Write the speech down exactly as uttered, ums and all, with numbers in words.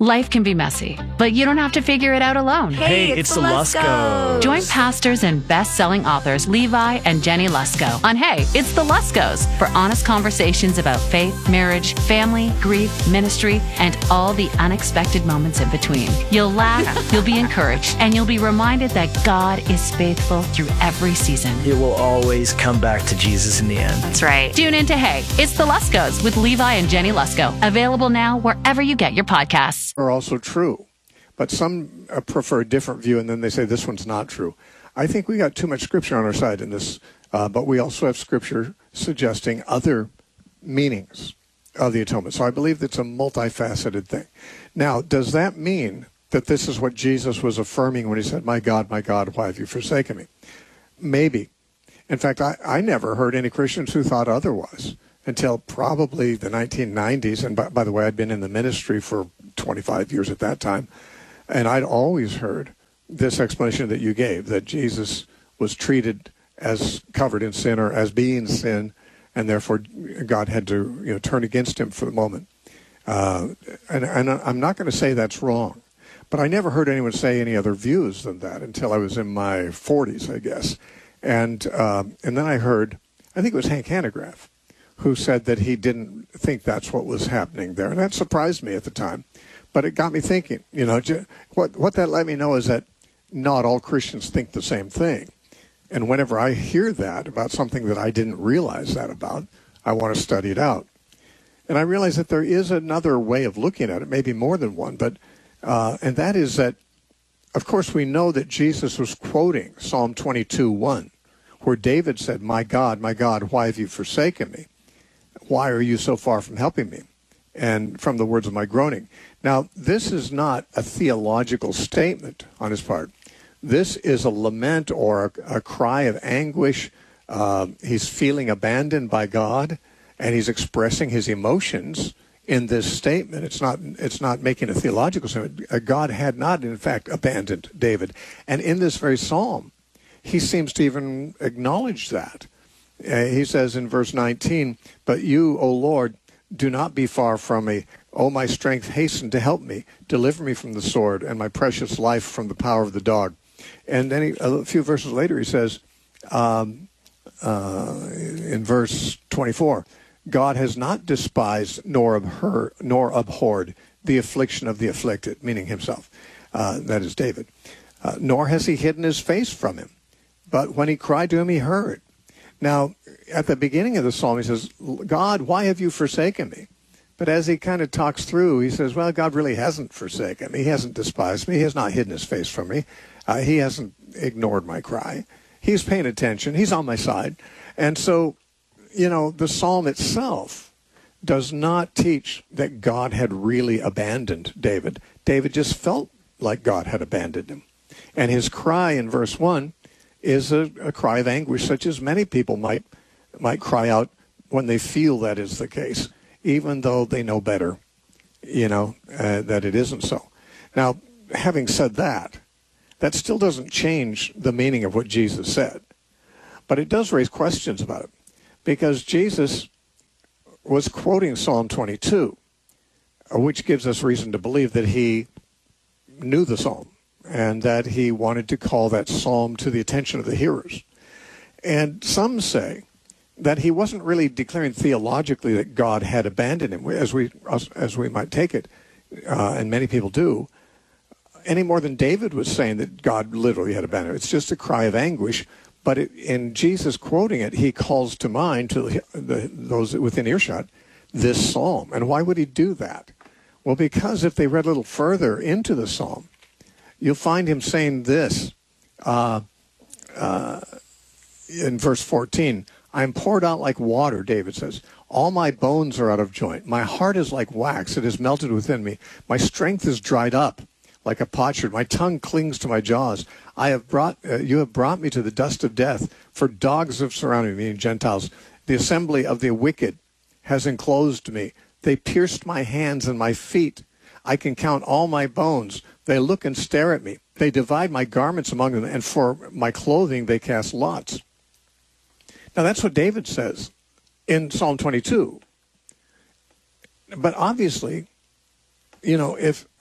Life can be messy, but you don't have to figure it out alone. Hey, Hey, it's, it's the the Luskos. Join pastors and best-selling authors Levi and Jenny Lusko on Hey, It's the Luskos for honest conversations about faith, marriage, family, grief, ministry, and all the unexpected moments in between. You'll laugh, you'll be encouraged, and you'll be reminded that God is faithful through every season. It will always come back to Jesus in the end. That's right. Tune in to Hey, It's the Luskos with Levi and Jenny Lusko. Available now wherever you get your podcasts. Are also true, but some uh, prefer a different view, and then they say this one's not true. I think we got too much scripture on our side in this, uh, but we also have scripture suggesting other meanings of the atonement. So I believe it's a multifaceted thing. Now, does that mean that this is what Jesus was affirming when he said, "My God, my God, why have you forsaken me?" Maybe. In fact, I, I never heard any Christians who thought otherwise until probably the nineteen nineties. And by, by the way, I'd been in the ministry for twenty-five years at that time. And I'd always heard this explanation that you gave, that Jesus was treated as covered in sin or as being sin, and therefore God had to you know, turn against him for the moment. Uh, and, and I'm not going to say that's wrong, but I never heard anyone say any other views than that until I was in my forties, I guess. And, uh, and then I heard, I think it was Hank Hanegraaff, who said that he didn't think that's what was happening there. And that surprised me at the time. But it got me thinking, you know, what, what that let me know is that not all Christians think the same thing. And whenever I hear that about something that I didn't realize that about, I want to study it out. And I realize that there is another way of looking at it, maybe more than one, but uh, and that is that, of course, we know that Jesus was quoting Psalm twenty-two one, where David said, "My God, my God, why have you forsaken me? Why are you so far from helping me? And from the words of my groaning." Now, this is not a theological statement on his part. This is a lament or a, a cry of anguish. Uh, he's feeling abandoned by God, and he's expressing his emotions in this statement. It's not, it's not making a theological statement. Uh, God had not, in fact, abandoned David. And in this very psalm, he seems to even acknowledge that. Uh, he says in verse nineteen, "But you, O Lord, do not be far from me. O my strength, hasten to help me. Deliver me from the sword and my precious life from the power of the dog." And then he, a few verses later he says, um, uh, in verse twenty-four, "God has not despised nor abhor, nor abhorred the affliction of the afflicted," meaning himself. Uh, that is David. Uh, "nor has he hidden his face from him. But when he cried to him, he heard." Now, at the beginning of the psalm, he says, "God, why have you forsaken me?" But as he kind of talks through, he says, well, God really hasn't forsaken me. He hasn't despised me. He has not hidden his face from me. Uh, he hasn't ignored my cry. He's paying attention. He's on my side. And so, you know, the psalm itself does not teach that God had really abandoned David. David just felt like God had abandoned him. And his cry in verse one is a, a cry of anguish, such as many people might might cry out when they feel that is the case, even though they know better, you know, uh, that it isn't so. Now, having said that, that still doesn't change the meaning of what Jesus said. But it does raise questions about it, because Jesus was quoting Psalm twenty-two, which gives us reason to believe that he knew the psalm and that he wanted to call that psalm to the attention of the hearers. And some say that he wasn't really declaring theologically that God had abandoned him, as we as we might take it, uh, and many people do, any more than David was saying that God literally had abandoned him. It's just a cry of anguish. But it, in Jesus quoting it, he calls to mind, to the, the, those within earshot, this psalm. And why would he do that? Well, because if they read a little further into the psalm, you'll find him saying this uh, uh, in verse fourteen. "I am poured out like water," David says. "All my bones are out of joint. My heart is like wax. It is melted within me. My strength is dried up like a potsherd. My tongue clings to my jaws. I have brought, uh, you have brought me to the dust of death, for dogs have surrounded me," meaning Gentiles. "The assembly of the wicked has enclosed me. They pierced my hands and my feet. I can count all my bones. They look and stare at me. They divide my garments among them, and for my clothing they cast lots." Now, that's what David says in Psalm twenty-two. But obviously, you know, if